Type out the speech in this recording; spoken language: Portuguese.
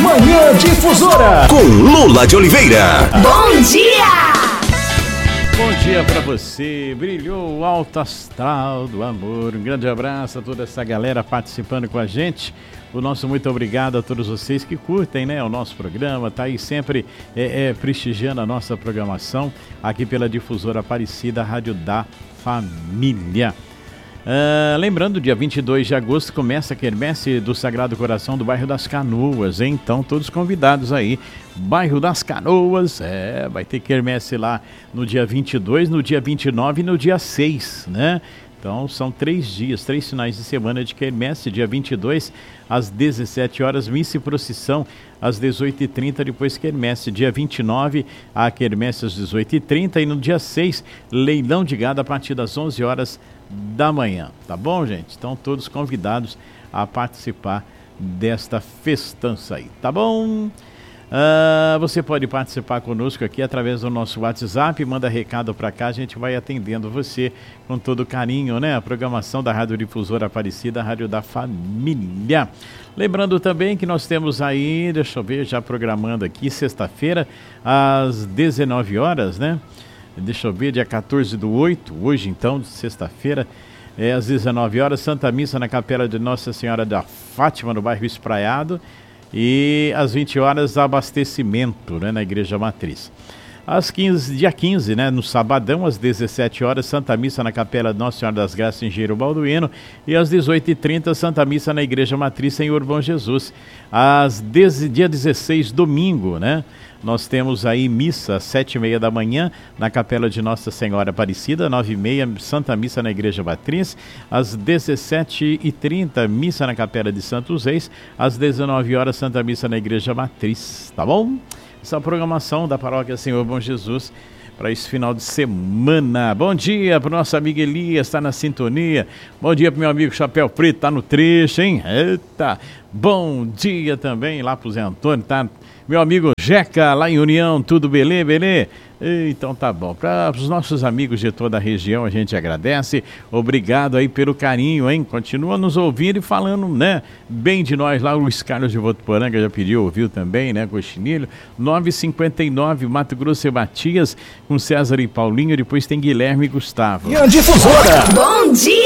Manhã Difusora com Lula de Oliveira. Bom dia! Bom dia pra você, brilhou o alto astral do amor. Um grande abraço a toda essa galera participando com a gente. O nosso muito obrigado a todos vocês que curtem, né, o nosso programa, tá aí sempre prestigiando a nossa programação aqui pela Difusora Aparecida, Rádio da Família. Lembrando, dia 22 de agosto começa a quermesse do Sagrado Coração do bairro das Canoas, hein? Então todos convidados aí, bairro das Canoas, vai ter quermesse lá no dia 22, no dia 29 e no dia 6, né? Então são 3 dias, 3 finais de semana de quermesse, dia 22 às 17 horas, missa e procissão às 18h30, depois quermesse. Dia 29, a quermesse às 18h30 e no dia 6, leilão de gado a partir das 11 horas da manhã. Tá bom, gente? Então todos convidados a participar desta festança aí, tá bom? Você pode participar conosco aqui através do nosso WhatsApp, manda recado para cá, a gente vai atendendo você com todo carinho, né? A programação da Rádio Difusora Aparecida, Rádio da Família. Lembrando também que nós temos aí, deixa eu ver, já programando aqui, sexta-feira, às 19 horas, né? Deixa eu ver, dia 14/8, hoje então, sexta-feira, às 19 horas, Santa Missa na Capela de Nossa Senhora da Fátima, no bairro Espraiado. E às 20 horas, abastecimento, né, na Igreja Matriz. Dia 15, né, no sabadão, às 17 horas, Santa Missa na Capela de Nossa Senhora das Graças, em Engenheiro Balduino. E às 18h30, Santa Missa na Igreja Matriz, em Bom Jesus. Dia 16, domingo, né? Nós temos aí missa às 7h30 da manhã na Capela de Nossa Senhora Aparecida, 9h30, Santa Missa na Igreja Matriz, às 17h30, missa na Capela de Santos Reis, às 19 horas, Santa Missa na Igreja Matriz, tá bom? Essa é a programação da Paróquia Senhor Bom Jesus para esse final de semana. Bom dia para o nosso amigo Elias, está na sintonia. Bom dia para o meu amigo Chapéu Preto, está no trecho, hein? Eita! Bom dia também lá para o Zé Antônio, tá? Meu amigo Jeca, lá em União, tudo belê? Então tá bom. Para os nossos amigos de toda a região, a gente agradece. Obrigado aí pelo carinho, hein? Continua nos ouvindo e falando, né? Bem de nós lá. O Luiz Carlos de Votuporanga já pediu, ouviu também, né? Coxinilho. 9h59, Mato Grosso e Matias, com César e Paulinho. Depois tem Guilherme e Gustavo. Difusora. Bom dia!